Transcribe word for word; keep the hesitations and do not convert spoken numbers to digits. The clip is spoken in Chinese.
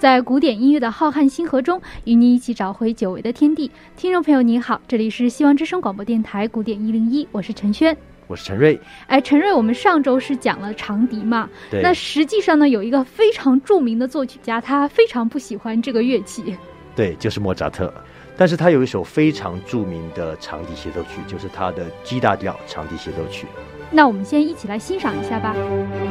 在古典音乐的浩瀚星河中，与你一起找回久违的天地。听众朋友您好，这里是希望之声广播电台古典一零一，我是陈轩， 我是陈瑞。 哎，陈瑞，我们上周是讲了长笛嘛？ 对。 那实际上呢，有一个非常著名的作曲家，他非常不喜欢这个乐器。 对，就是莫扎特。但是他有一首非常著名的长笛协奏曲，就是他的 G 大调长笛协奏曲。 那我们先一起来欣赏一下吧。